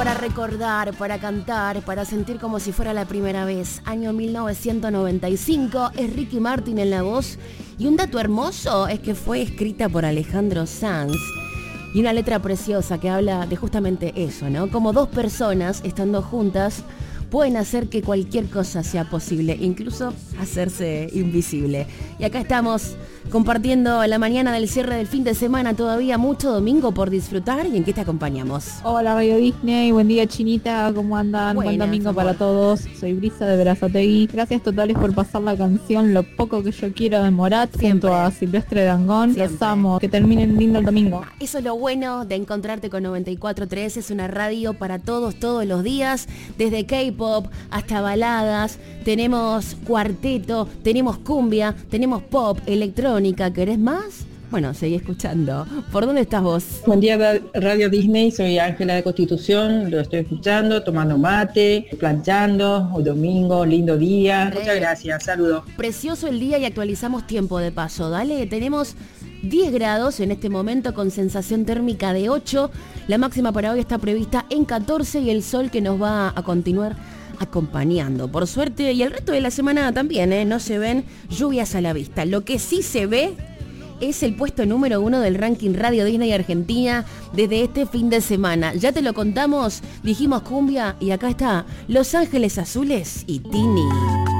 Para recordar, para cantar, para sentir como si fuera la primera vez. Año 1995, es Ricky Martin en la voz. Y un dato hermoso es que fue escrita por Alejandro Sanz. Y una letra preciosa que habla de justamente eso, ¿no? Como dos personas estando juntas pueden hacer que cualquier cosa sea posible, incluso hacerse invisible. Y acá estamos compartiendo la mañana del cierre del fin de semana, todavía mucho domingo por disfrutar. ¿Y en qué te acompañamos? Hola Radio Disney, buen día Chinita, ¿cómo andan? Buenas, buen domingo amor. para todos, soy Brisa de Berazategui. Gracias totales por pasar la canción Lo poco que yo quiero de Morat Siempre. junto a Silvestre Dangond. Siempre. Los amo, que terminen lindo el domingo. Eso es lo bueno de encontrarte con 94.3, es una radio para todos, todos los días, desde K-pop hasta baladas, tenemos cuarteto, tenemos cumbia, tenemos pop, electrónica, ¿querés más? Bueno, seguí escuchando. ¿Por dónde estás vos? Buen día Radio Disney, soy Ángela de Constitución, lo estoy escuchando, tomando mate, planchando, hoy domingo, lindo día. Muchas gracias, saludos. Precioso el día y actualizamos tiempo de paso, dale, tenemos 10 grados en este momento con sensación térmica de 8, la máxima para hoy está prevista en 14 y el sol que nos va a continuar acompañando, por suerte, y el resto de la semana también, no se ven lluvias a la vista. Lo que sí se ve es el puesto número 1 del ranking Radio Disney Argentina desde este fin de semana. Ya te lo contamos, dijimos cumbia y acá está Los Ángeles Azules y Tini.